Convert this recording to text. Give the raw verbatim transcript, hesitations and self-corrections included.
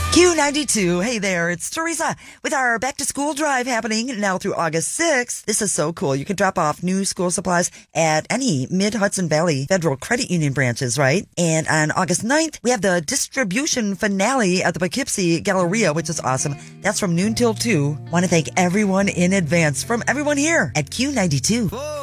Q ninety-two. Hey there, it's Teresa with our back to school drive happening now through August sixth. This is so cool. You can drop off new school supplies at any Mid-Hudson Valley Federal Credit Union branches, right? And on August ninth, we have the distribution finale at the Poughkeepsie Galleria, which is awesome. That's from noon till two. Want to thank everyone in advance from everyone here at Q ninety-two.